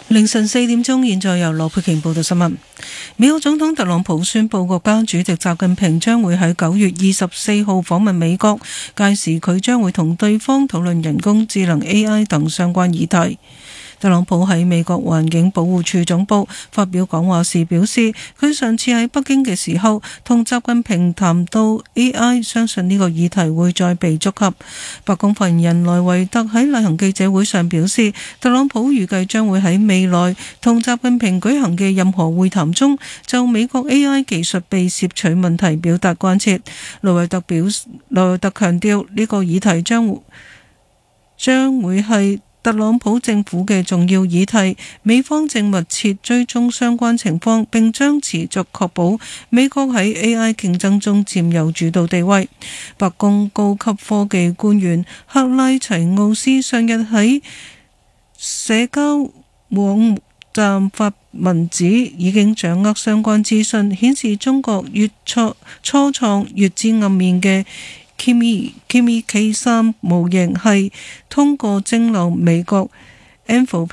凌晨4點鐘，現在由羅佩瓊報道新聞。美國總統特朗普宣布，國家主席習近平將會喺9月24號訪問美國，屆時佢將會同對方討論人工智能 AI 等相關議題。特朗普喺美國環境保護署總部發表講話時表示，佢上次喺北京嘅時候同習近平談到 AI， 相信呢個議題會再被觸及。白宮發言人萊維特喺例行記者會上表示，特朗普預計將會喺未來同習近平舉行嘅任何會談中，就美國 AI 技術被竊取問題表達關切。萊維特強調，呢個議題將會係特朗普政府嘅重要議題，美方正密切追蹤相關情況，並將持續確保美國喺 AI 競爭中佔有主導地位。白宮高級科技官員克拉齊奧斯上日喺社交網站發文指，已經掌握相關資訊，顯示中國初創月之暗面嘅Kimi K3 模型係通過蒸餾美國 Anthropic